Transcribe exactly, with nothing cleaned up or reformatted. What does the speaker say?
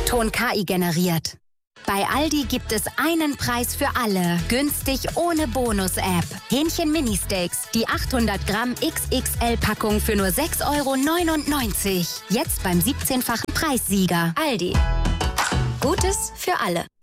Ton K I generiert. Bei Aldi gibt es einen Preis für alle. Günstig ohne Bonus-App. Hähnchen Mini-Steaks. Die achthundert Gramm X X L-Packung für nur sechs Euro neunundneunzig. Jetzt beim siebzehnfachen Preissieger. Aldi. Gutes für alle.